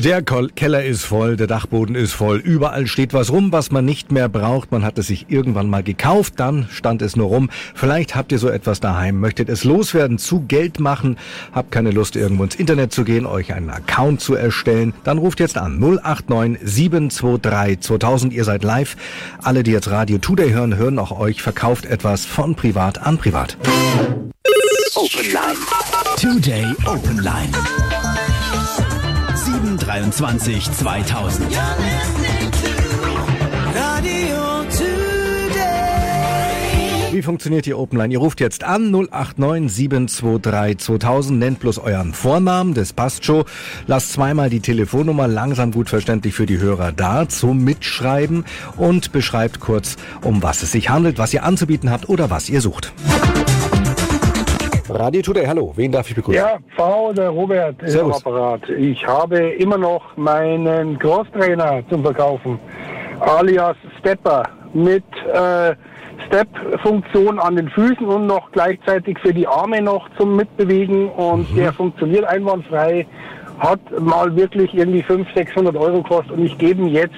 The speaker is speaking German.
Der Keller ist voll, der Dachboden ist voll, überall steht was rum, was man nicht mehr braucht. Man hat es sich irgendwann mal gekauft, dann stand es nur rum. Vielleicht habt ihr so etwas daheim, möchtet es loswerden, zu Geld machen, habt keine Lust, irgendwo ins Internet zu gehen, euch einen Account zu erstellen. Dann ruft jetzt an 089 723 2000. Ihr seid live. Alle, die jetzt Radio Today hören, hören auch euch. Verkauft etwas von privat an privat. Open Line. Today Open Line. 723 2000. Wie funktioniert die Open Line? Ihr ruft jetzt an 089 723 2000, nennt bloß euren Vornamen, das passt schon. Lasst zweimal die Telefonnummer langsam gut verständlich für die Hörer da zum Mitschreiben und beschreibt kurz, um was es sich handelt, was ihr anzubieten habt oder was ihr sucht. Radio Today, hallo, wen darf ich begrüßen? Ja, der Robert ist am Apparat. Ich habe immer noch meinen Crosstrainer zum Verkaufen, alias Stepper, mit Step-Funktion an den Füßen und noch gleichzeitig für die Arme noch zum Mitbewegen und der funktioniert einwandfrei, hat mal wirklich irgendwie 500-600 € gekostet und ich gebe ihn jetzt